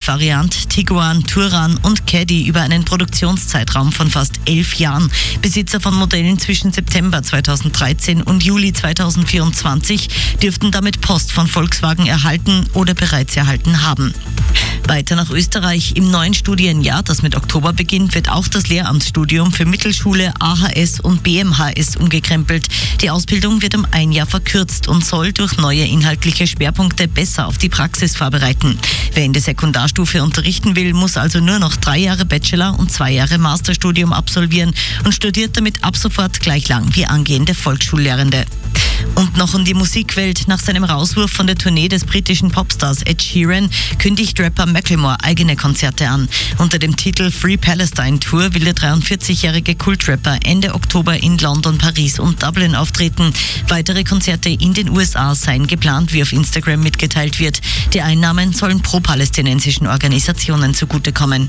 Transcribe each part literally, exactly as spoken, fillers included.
Variant Tiguan, Touran und Caddy über einen Produktionszeitraum von fast elf Jahren. Besitzer von Modellen zwischen September zweitausenddreizehn und Juli zweitausendvierundzwanzig dürften damit Post von Volkswagen erhalten oder bereits erhalten haben. Weiter nach Österreich. Im neuen Studienjahr, das mit Oktober beginnt, wird auch das Lehramtsstudium für Mittelschule, A H S und B M H S umgekrempelt. Die Ausbildung wird um ein Jahr verkürzt und soll durch neue inhaltliche Schwerpunkte besser auf die Praxis vorbereiten. Wer in der Sekundarstufe unterrichten will, muss also nur noch drei Jahre Bachelor- und zwei Jahre Masterstudium absolvieren und studiert damit ab sofort gleich lang wie angehende Volksschullehrende. Und noch in die Musikwelt. Nach seinem Rauswurf von der Tournee des britischen Popstars Ed Sheeran kündigt Rapper Macklemore eigene Konzerte an. Unter dem Titel Free Palestine Tour will der dreiundvierzigjährige Kultrapper Ende Oktober in London, Paris und Dublin auftreten. Weitere Konzerte in den U S A seien geplant, wie auf Instagram mitgeteilt wird. Die Einnahmen sollen pro-palästinensischen Organisationen zugutekommen.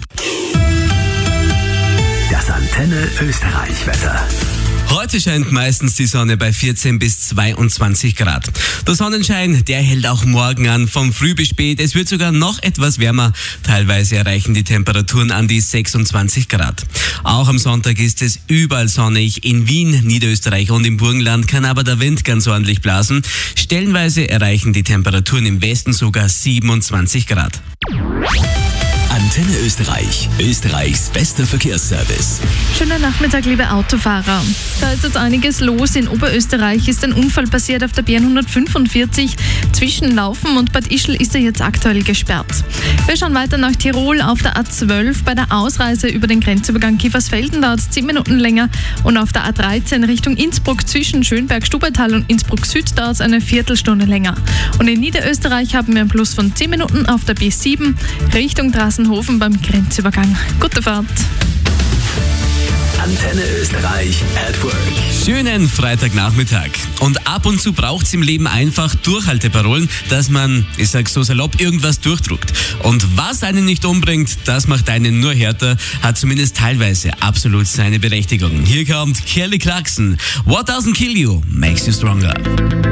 Das Antenne Österreich-Wetter. Heute scheint meistens die Sonne bei vierzehn bis zweiundzwanzig Grad. Der Sonnenschein, der hält auch morgen an, von früh bis spät. Es wird sogar noch etwas wärmer. Teilweise erreichen die Temperaturen an die sechsundzwanzig Grad. Auch am Sonntag ist es überall sonnig. In Wien, Niederösterreich und im Burgenland kann aber der Wind ganz ordentlich blasen. Stellenweise erreichen die Temperaturen im Westen sogar siebenundzwanzig Grad. Antenne Österreich, Österreichs bester Verkehrsservice. Schönen Nachmittag, liebe Autofahrer. Da ist jetzt einiges los. In Oberösterreich ist ein Unfall passiert auf der B N hundertfünfundvierzig. Zwischen Laufen und Bad Ischl ist er jetzt aktuell gesperrt. Wir schauen weiter nach Tirol auf der A zwölf. Bei der Ausreise über den Grenzübergang Kiefersfelden dauert es zehn Minuten länger. Und auf der A dreizehn Richtung Innsbruck zwischen Schönberg-Stubaital und Innsbruck Süd dauert es eine Viertelstunde länger. Und in Niederösterreich haben wir einen Plus von zehn Minuten auf der B sieben Richtung Drassenhofen beim Grenzübergang. Gute Fahrt! Antenne Österreich at Work. Schönen Freitagnachmittag. Und ab und zu braucht es im Leben einfach Durchhalteparolen, dass man, ich sag so salopp, irgendwas durchdruckt. Und was einen nicht umbringt, das macht einen nur härter, hat zumindest teilweise absolut seine Berechtigung. Hier kommt Kelly Clarkson. What doesn't kill you makes you stronger.